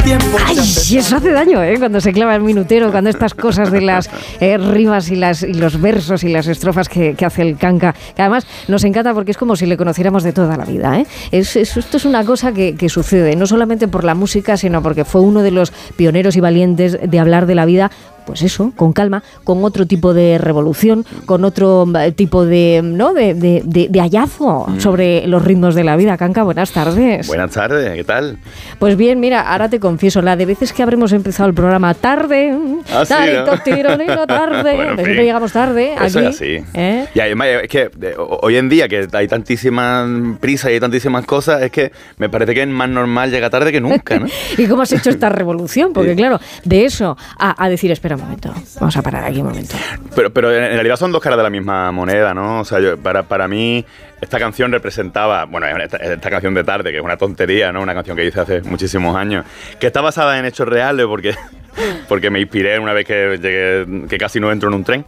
tiempo. Ay, y eso hace daño, cuando se clava el minutero, cuando estas cosas de las rimas y los versos y las estrofas que hace el canca, que además nos encanta porque es como si le conociéramos de toda la vida, ¿eh? Esto es una cosa que sucede, no solamente por la música, sino porque fue uno de los pioneros y valientes de hablar de la vida, pues eso, con calma, con otro tipo de revolución, con otro tipo de, ¿no? de hallazgo sobre los ritmos de la vida. Canca, buenas tardes. Buenas tardes, ¿qué tal? Pues bien, mira, ahora te confieso, la de veces que habremos empezado el programa tarde, tarde, Bueno, siempre llegamos tarde. Eso aquí, es así. Y además es que hoy en día que hay tantísimas prisas y hay tantísimas cosas, es que me parece que es más normal llegar tarde que nunca, ¿no? ¿Y cómo has hecho esta revolución? Porque claro, de eso a decir, espera un momento, vamos a parar aquí un momento. Pero en realidad son dos caras de la misma moneda, ¿no? O sea, para mí esta canción representaba, bueno, esta canción de Tarde, que es una tontería, ¿no? Una canción que hice hace muchísimos años, que está basada en hechos reales porque me inspiré una vez que llegué, que casi no entro en un tren.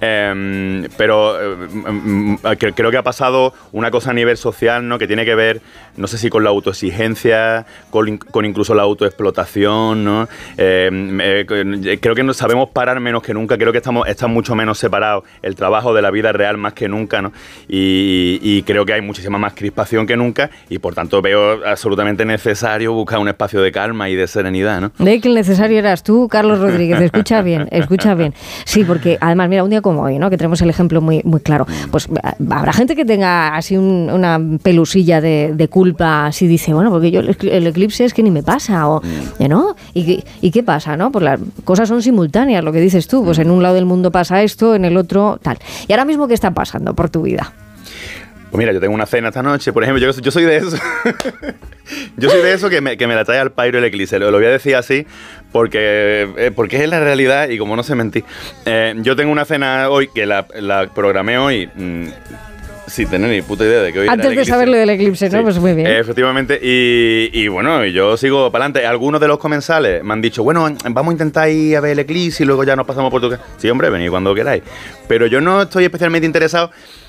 Pero creo que ha pasado una cosa a nivel social, ¿no? Que tiene que ver, no sé si con la autoexigencia, con incluso la autoexplotación, ¿no? Creo que no sabemos parar menos que nunca. Creo que están mucho menos separados el trabajo de la vida real más que nunca, ¿no? Y creo que hay muchísima más crispación que nunca y por tanto veo absolutamente necesario buscar un espacio de calma y de serenidad, ¿no? De que el necesario eras tú, Carlos Rodríguez. Escucha bien, escucha bien. Sí, porque además, mira, un día como hoy, ¿no? Que tenemos el ejemplo muy, muy claro. Pues habrá gente que tenga así una pelusilla de culpa, así dice, bueno, porque yo el eclipse es que ni me pasa, o, ¿no? ¿Y qué pasa, no? Pues las cosas son simultáneas, lo que dices tú. Pues en un lado del mundo pasa esto, en el otro tal. Y ahora mismo, ¿qué está pasando por tu vida? Pues mira, yo tengo una cena esta noche, por ejemplo, yo soy de eso. Yo soy de eso que me la trae al pairo el eclipse. Lo voy a decir así porque es la realidad y como no sé mentir. Yo tengo una cena hoy que la programé hoy sin tener ni puta idea de que hoy antes de saber lo del eclipse, ¿no? Sí, pues muy bien. Efectivamente. Y bueno, yo sigo para adelante. Algunos de los comensales me han dicho, bueno, vamos a intentar ir a ver el eclipse y luego ya nos pasamos por tu casa. Sí, hombre, venid cuando queráis. Pero yo no estoy especialmente interesado.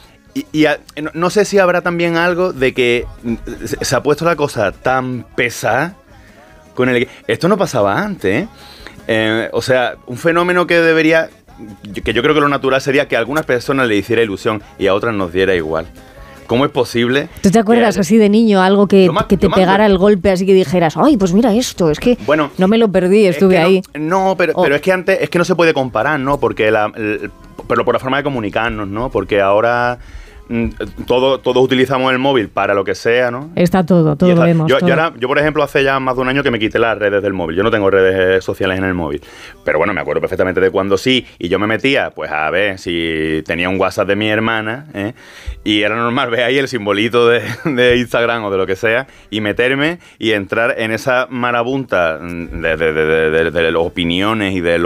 No sé si habrá también algo de que se ha puesto la cosa tan pesada con el... Esto no pasaba antes, ¿eh? O sea, un fenómeno que debería... Que yo creo que lo natural sería que a algunas personas le hiciera ilusión y a otras nos diera igual. ¿Cómo es posible? ¿Tú te acuerdas así de niño algo que te pegara el golpe así que dijeras, ay, pues mira esto, es que bueno, no me lo perdí, estuve ahí? Pero es que antes es que no se puede comparar, ¿no? Porque pero por la forma de comunicarnos, ¿no? Porque ahora... todos utilizamos el móvil para lo que sea, ¿no? Está todo lo vemos. Yo, por ejemplo, hace ya más de un año que me quité las redes del móvil. Yo no tengo redes sociales en el móvil. Pero bueno, me acuerdo perfectamente de cuando sí. Y yo me metía, pues a ver si tenía un WhatsApp de mi hermana, ¿eh? Y era normal ver ahí el simbolito de Instagram o de lo que sea y meterme y entrar en esa marabunta de las opiniones y de